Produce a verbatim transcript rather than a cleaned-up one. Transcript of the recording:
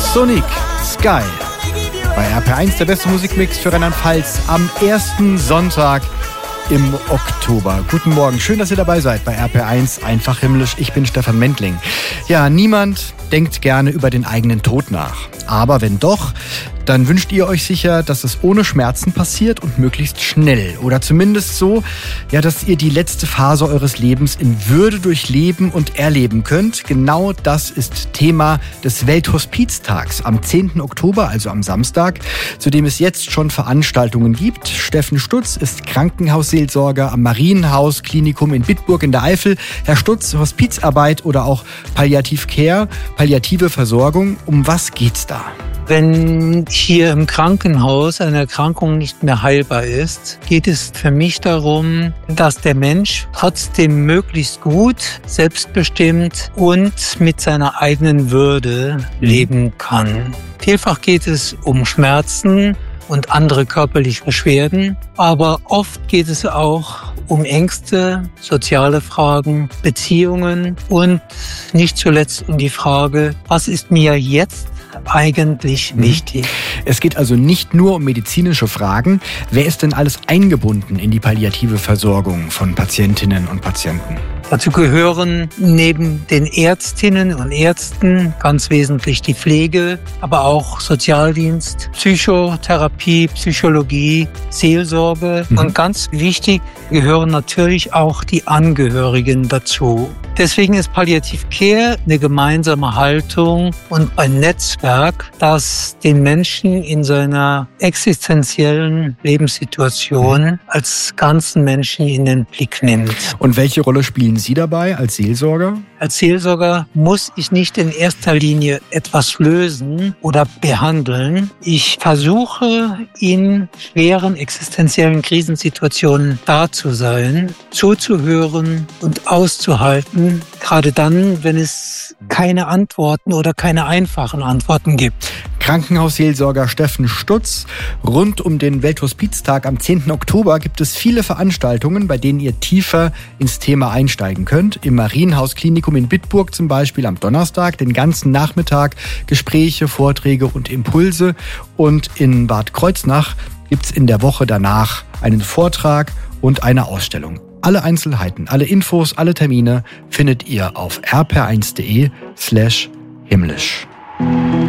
Sonic, Sky. Bei R P R eins der beste Musikmix für Rheinland-Pfalz am ersten Sonntag im Oktober. Guten Morgen, schön, dass ihr dabei seid bei R P R eins, einfach himmlisch. Ich bin Stefan Mendling. Ja, niemand denkt gerne über den eigenen Tod nach. Aber wenn doch, dann wünscht ihr euch sicher, dass es ohne Schmerzen passiert und möglichst schnell. Oder zumindest so, ja, dass ihr die letzte Phase eures Lebens in Würde durchleben und erleben könnt. Genau das ist Thema des Welthospiztags am zehnten Oktober, also am Samstag, zu dem es jetzt schon Veranstaltungen gibt. Steffen Stutz ist Krankenhausseelsorger am Marienhaus-Klinikum in Bitburg in der Eifel. Herr Stutz, Hospizarbeit oder auch Palliative Care, palliative Versorgung, um was geht's da? Wenn hier im Krankenhaus eine Erkrankung nicht mehr heilbar ist, geht es für mich darum, dass der Mensch trotzdem möglichst gut, selbstbestimmt und mit seiner eigenen Würde leben kann. Vielfach geht es um Schmerzen und andere körperliche Beschwerden, aber oft geht es auch um Ängste, soziale Fragen, Beziehungen und nicht zuletzt um die Frage, was ist mir jetzt eigentlich wichtig? Es geht also nicht nur um medizinische Fragen. Wer ist denn alles eingebunden in die palliative Versorgung von Patientinnen und Patienten? Dazu gehören neben den Ärztinnen und Ärzten ganz wesentlich die Pflege, aber auch Sozialdienst, Psychotherapie, Psychologie, Seelsorge. Mhm. Und ganz wichtig gehören natürlich auch die Angehörigen dazu. Deswegen ist Palliative Care eine gemeinsame Haltung und ein Netzwerk, das den Menschen in seiner existenziellen Lebenssituation als ganzen Menschen in den Blick nimmt. Und welche Rolle spielen Sie dabei als Seelsorger? Als Seelsorger muss ich nicht in erster Linie etwas lösen oder behandeln. Ich versuche, in schweren existenziellen Krisensituationen da zu sein, zuzuhören und auszuhalten, gerade dann, wenn es keine Antworten oder keine einfachen Antworten gibt. Krankenhausseelsorger Steffen Stutz. Rund um den Welthospiztag am zehnten Oktober gibt es viele Veranstaltungen, bei denen ihr tiefer ins Thema einsteigen könnt. Im Marienhaus-Klinikum in Bitburg zum Beispiel am Donnerstag den ganzen Nachmittag Gespräche, Vorträge und Impulse. Und in Bad Kreuznach gibt es in der Woche danach einen Vortrag und eine Ausstellung. Alle Einzelheiten, alle Infos, alle Termine findet ihr auf r p r eins punkt d e slash himmlisch.